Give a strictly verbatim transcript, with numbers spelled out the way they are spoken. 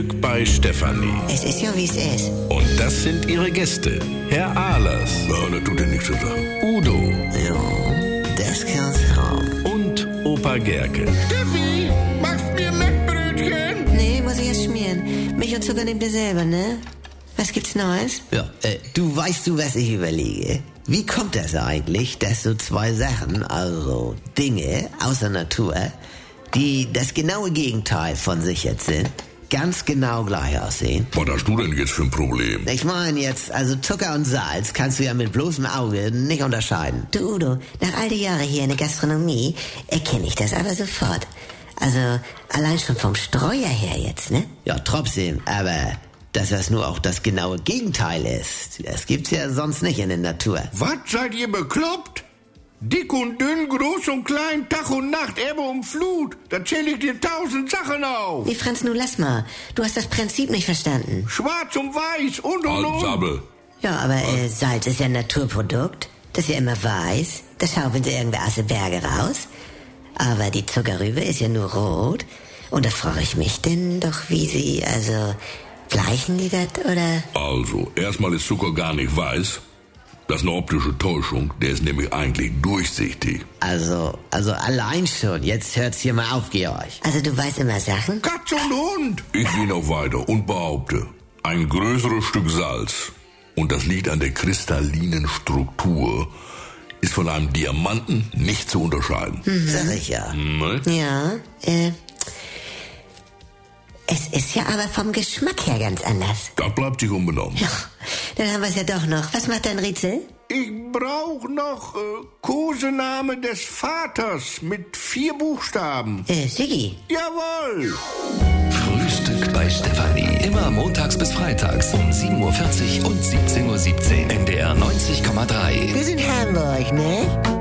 Bei Stefanie. Es ist ja, wie es ist. Und das sind ihre Gäste. Herr Ahlers. Ja, das tut dir nichts zu sagen. Udo. Ja, das kann's haben. Und Opa Gerke. Steffi, machst mir Mettbrötchen? Nee, muss ich erst schmieren. Milch und Zucker nehmt ihr selber, ne? Was gibt's Neues? Ja, äh, du weißt du, was ich überlege? Wie kommt das eigentlich, dass so zwei Sachen, also Dinge aus der Natur, die das genaue Gegenteil von sich jetzt sind, ganz genau gleich aussehen? Was hast du denn jetzt für ein Problem? Ich meine jetzt, also Zucker und Salz kannst du ja mit bloßem Auge nicht unterscheiden. Du, Udo, nach all die Jahre hier in der Gastronomie erkenne ich das aber sofort. Also, allein schon vom Streuer her jetzt, ne? Ja, trotzdem, aber dass das nur auch das genaue Gegenteil ist, das gibt's ja sonst nicht in der Natur. Was, seid ihr bekloppt? Dick und dünn, groß und klein, Tag und Nacht, Ebbe und Flut. Da zähl ich dir tausend Sachen auf. Nee, Franz, nun lass mal. Du hast das Prinzip nicht verstanden. Schwarz und weiß und und Halt, und. Sabbel. Ja, aber äh, Salz ist ja ein Naturprodukt. Das ist ja immer weiß. Das schaufeln sie irgendwer aus den Bergen raus. Aber die Zuckerrübe ist ja nur rot. Und da frage ich mich denn doch, wie sie, also, gleichen die das, oder? Also, erstmal ist Zucker gar nicht weiß. Das ist eine optische Täuschung. Der ist nämlich eigentlich durchsichtig. Also, also allein schon, jetzt hört's hier mal auf, Georg. Also du weißt immer Sachen? Katz und Hund. Ich gehe noch weiter und behaupte, ein größeres Stück Salz, und das liegt an der kristallinen Struktur, ist von einem Diamanten nicht zu unterscheiden. Mhm. Sag ich ja. Ne? Ja, äh... Es ist ja aber vom Geschmack her ganz anders. Das bleibt sich unbenommen. Ja, dann haben wir es ja doch noch. Was macht dein Rätsel? Ich brauch noch äh, Kosename des Vaters mit vier Buchstaben. Äh, Siggi. Jawohl. Frühstück bei Stefanie. Immer montags bis freitags um sieben Uhr vierzig und siebzehn Uhr siebzehn. N D R neunzig Komma drei. Wir sind Hamburg, ne?